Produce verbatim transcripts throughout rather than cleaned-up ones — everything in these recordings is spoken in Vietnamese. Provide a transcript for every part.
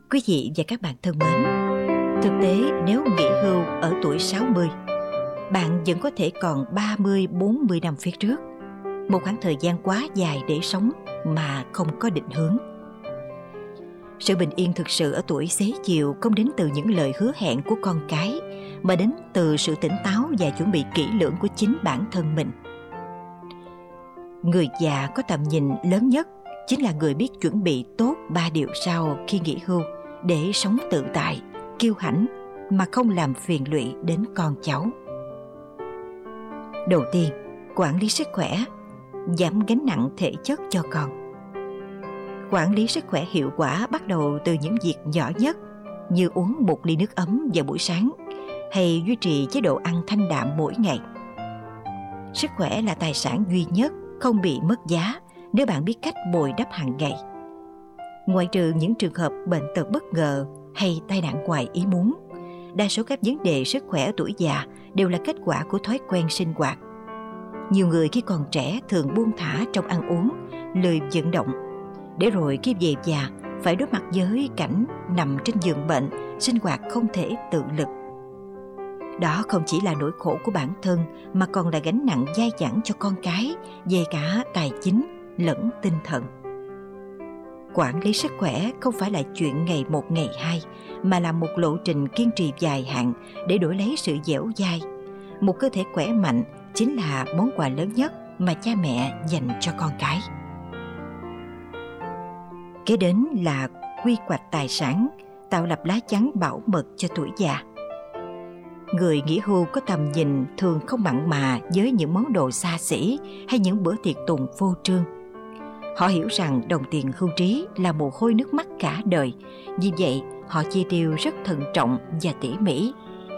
Quý vị và các bạn thân mến, thực tế nếu nghỉ hưu ở tuổi sáu mươi, bạn vẫn có thể còn ba mươi bốn mươi năm phía trước, một khoảng thời gian quá dài để sống mà không có định hướng. Sự bình yên thực sự ở tuổi xế chiều không đến từ những lời hứa hẹn của con cái, mà đến từ sự tỉnh táo và chuẩn bị kỹ lưỡng của chính bản thân mình. Người già có tầm nhìn lớn nhất chính là người biết chuẩn bị tốt ba điều sau khi nghỉ hưu để sống tự tại, kiêu hãnh mà không làm phiền lụy đến con cháu. Đầu tiên, quản lý sức khỏe, giảm gánh nặng thể chất cho con. Quản lý sức khỏe hiệu quả bắt đầu từ những việc nhỏ nhất như uống một ly nước ấm vào buổi sáng hay duy trì chế độ ăn thanh đạm mỗi ngày. Sức khỏe là tài sản duy nhất không bị mất giá nếu bạn biết cách bồi đắp hàng ngày. Ngoại trừ những trường hợp bệnh tật bất ngờ hay tai nạn ngoài ý muốn, đa số các vấn đề sức khỏe ở tuổi già đều là kết quả của thói quen sinh hoạt. Nhiều người khi còn trẻ thường buông thả trong ăn uống, lười vận động, để rồi khi về già phải đối mặt với cảnh nằm trên giường bệnh, sinh hoạt không thể tự lực. Đó không chỉ là nỗi khổ của bản thân mà còn là gánh nặng dai dẳng cho con cái về cả tài chính lẫn tinh thần. Quản lý sức khỏe không phải là chuyện ngày một ngày hai, mà là một lộ trình kiên trì dài hạn để đổi lấy sự dẻo dai. Một cơ thể khỏe mạnh chính là món quà lớn nhất mà cha mẹ dành cho con cái. Kế đến là quy hoạch tài sản, tạo lập lá chắn bảo mật cho tuổi già. Người nghỉ hưu có tầm nhìn thường không mặn mà với những món đồ xa xỉ hay những bữa tiệc tùng vô trương. Họ hiểu rằng đồng tiền hưu trí là mồ hôi nước mắt cả đời, vì vậy họ chi tiêu rất thận trọng và tỉ mỉ.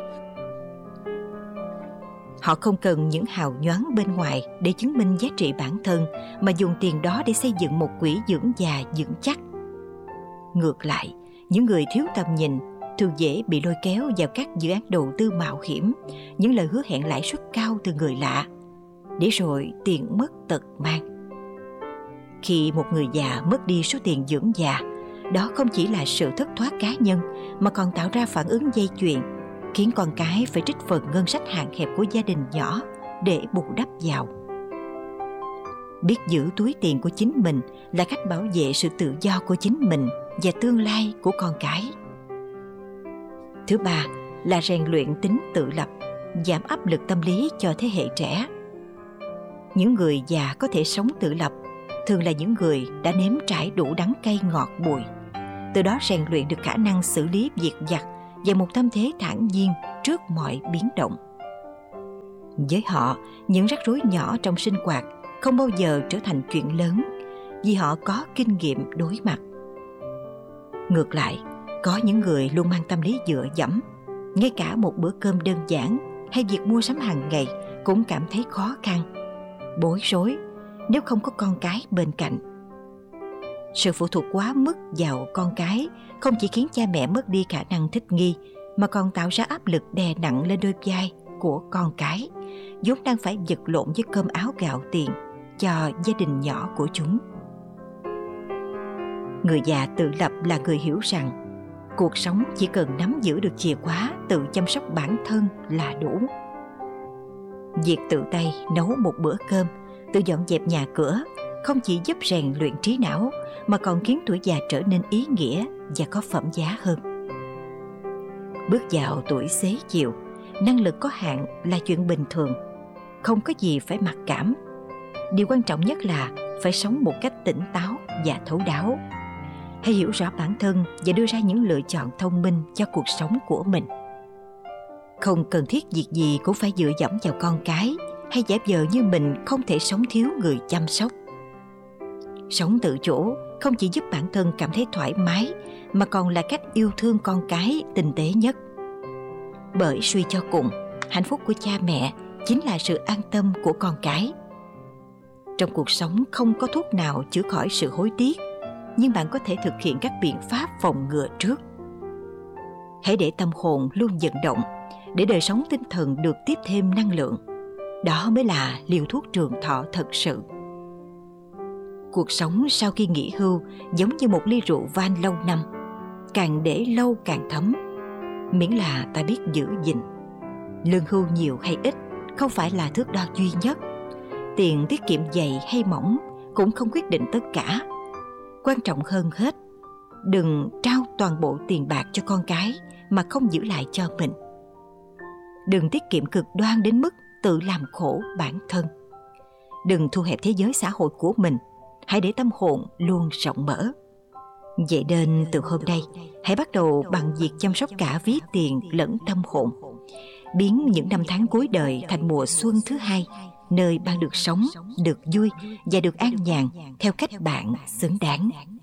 Họ không cần những hào nhoáng bên ngoài để chứng minh giá trị bản thân, mà dùng tiền đó để xây dựng một quỹ dưỡng già vững chắc. Ngược lại, những người thiếu tầm nhìn thường dễ bị lôi kéo vào các dự án đầu tư mạo hiểm, những lời hứa hẹn lãi suất cao từ người lạ, để rồi tiền mất tật mang. Khi một người già mất đi số tiền dưỡng già, đó không chỉ là sự thất thoát cá nhân mà còn tạo ra phản ứng dây chuyền, khiến con cái phải trích phần ngân sách hạn hẹp của gia đình nhỏ để bù đắp vào. Biết giữ túi tiền của chính mình là cách bảo vệ sự tự do của chính mình và tương lai của con cái. Thứ ba là rèn luyện tính tự lập, giảm áp lực tâm lý cho thế hệ trẻ. Những người già có thể sống tự lập thường là những người đã nếm trải đủ đắng cay ngọt bùi, từ đó rèn luyện được khả năng xử lý việc vặt và một tâm thế thản nhiên trước mọi biến động. Với họ, những rắc rối nhỏ trong sinh hoạt không bao giờ trở thành chuyện lớn, vì họ có kinh nghiệm đối mặt. Ngược lại, có những người luôn mang tâm lý dựa dẫm, ngay cả một bữa cơm đơn giản hay việc mua sắm hàng ngày cũng cảm thấy khó khăn, bối rối nếu không có con cái bên cạnh. Sự phụ thuộc quá mức vào con cái không chỉ khiến cha mẹ mất đi khả năng thích nghi, mà còn tạo ra áp lực đè nặng lên đôi vai của con cái, vốn đang phải vật lộn với cơm áo gạo tiền cho gia đình nhỏ của chúng. Người già tự lập là người hiểu rằng cuộc sống chỉ cần nắm giữ được chìa khóa tự chăm sóc bản thân là đủ. Việc tự tay nấu một bữa cơm, tự dọn dẹp nhà cửa không chỉ giúp rèn luyện trí não mà còn khiến tuổi già trở nên ý nghĩa và có phẩm giá hơn. Bước vào tuổi xế chiều, năng lực có hạn là chuyện bình thường, không có gì phải mặc cảm. Điều quan trọng nhất là phải sống một cách tỉnh táo và thấu đáo. Hãy hiểu rõ bản thân và đưa ra những lựa chọn thông minh cho cuộc sống của mình. Không cần thiết việc gì cũng phải dựa dẫm vào con cái hay giả vờ như mình không thể sống thiếu người chăm sóc. Sống tự chủ không chỉ giúp bản thân cảm thấy thoải mái mà còn là cách yêu thương con cái tinh tế nhất. Bởi suy cho cùng, hạnh phúc của cha mẹ chính là sự an tâm của con cái. Trong cuộc sống không có thuốc nào chữa khỏi sự hối tiếc, nhưng bạn có thể thực hiện các biện pháp phòng ngừa trước. Hãy để tâm hồn luôn vận động, để đời sống tinh thần được tiếp thêm năng lượng. Đó mới là liều thuốc trường thọ thật sự. Cuộc sống sau khi nghỉ hưu giống như một ly rượu vang lâu năm. càng để lâu càng thấm, miễn là ta biết giữ gìn. Lương hưu nhiều hay ít không phải là thước đo duy nhất. Tiền tiết kiệm dày hay mỏng cũng không quyết định tất cả. Quan trọng hơn hết, đừng trao toàn bộ tiền bạc cho con cái mà không giữ lại cho mình. Đừng tiết kiệm cực đoan đến mức tự làm khổ bản thân. Đừng thu hẹp thế giới xã hội của mình, hãy để tâm hồn luôn rộng mở. Vậy nên từ hôm nay, hãy bắt đầu bằng việc chăm sóc cả ví tiền lẫn tâm hồn, biến những năm tháng cuối đời thành mùa xuân thứ hai, nơi bạn được sống, được vui và được an nhàn theo cách bạn xứng đáng.